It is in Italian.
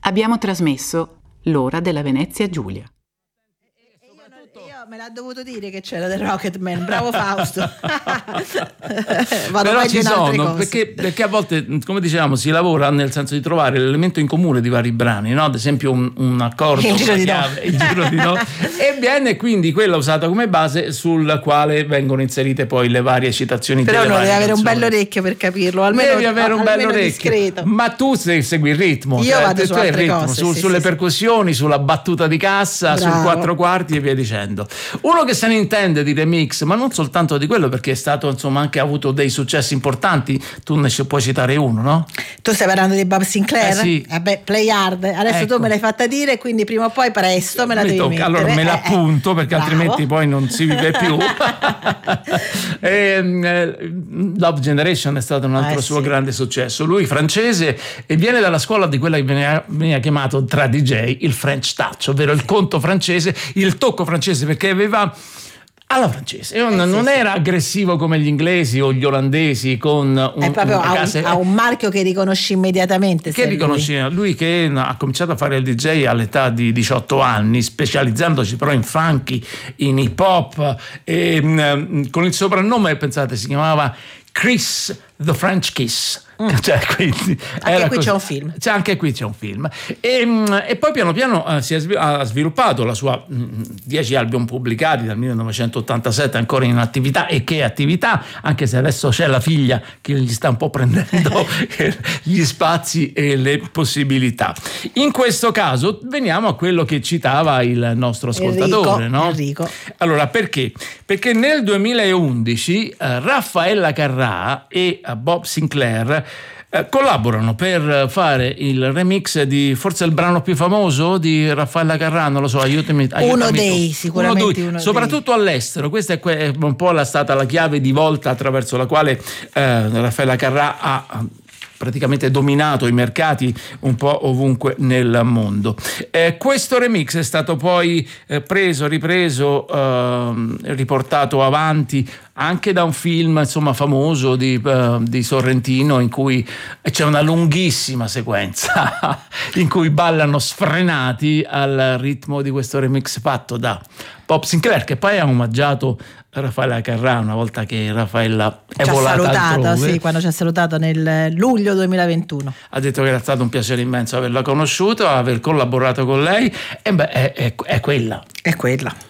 Abbiamo trasmesso L'ora della Venezia Giulia. Io me l'ha dovuto dire che c'era del Rocketman, bravo Fausto. Però ci sono, perché a volte, come dicevamo, si lavora nel senso di trovare l'elemento in comune di vari brani, no? Ad esempio un accordo, il giro di no, e viene quindi quella usata come base sul quale vengono inserite poi le varie citazioni. Però uno deve avere un bello orecchio per capirlo, almeno devi avere un bello orecchio discreto. Ma tu segui il ritmo, io vado su altre ritmo, cose, sulle percussioni, sulla battuta di cassa, bravo, sul quattro quarti e via dicendo. Uno che se ne intende di remix, ma non soltanto di quello, perché è stato insomma anche avuto dei successi importanti. Tu ne puoi citare uno, no? Tu stai parlando di Bob Sinclair? Sì. Vabbè, Play Hard. Adesso tu me l'hai fatta dire, quindi prima o poi presto me la devi mettere. Allora me l'appunto perché bravo, altrimenti poi non si vive più. Love Generation è stato un altro suo grande successo. Lui francese e viene dalla scuola di quella che veniva chiamato tra DJ il French touch, ovvero il conto francese, il tocco francese, perché aveva alla francese, non era aggressivo come gli inglesi o gli olandesi con ha un marchio che riconosci immediatamente. Lui che ha cominciato a fare il DJ all'età di 18 anni, specializzandosi però in funky, in hip hop, e con il soprannome, pensate, si chiamava Chris the French Kiss. Cioè, quindi anche qui c'è un film. Anche qui c'è un film. E poi piano piano ha sviluppato la sua 10 album pubblicati dal 1987 ancora in attività, e che attività, anche se adesso c'è la figlia che gli sta un po' prendendo gli spazi e le possibilità. In questo caso veniamo a quello che citava il nostro ascoltatore, no? Enrico. Allora, perché? Perché nel 2011 Raffaella Carrà e Bob Sinclair collaborano per fare il remix di forse il brano più famoso di Raffaella Carrà, non lo so, aiutami sicuramente soprattutto all'estero. Questa è un po' stata la chiave di volta attraverso la quale Raffaella Carrà ha praticamente dominato i mercati un po' ovunque nel mondo. Questo remix è stato poi ripreso, riportato avanti anche da un film insomma famoso di Sorrentino, in cui c'è una lunghissima sequenza in cui ballano sfrenati al ritmo di questo remix fatto da Bob Sinclair, che poi ha omaggiato Raffaella Carrà una volta che Raffaella è volata altrove. Sì, quando ci ha salutato nel luglio 2021. Ha detto che era stato un piacere immenso averla conosciuta, aver collaborato con lei, e è quella. È quella.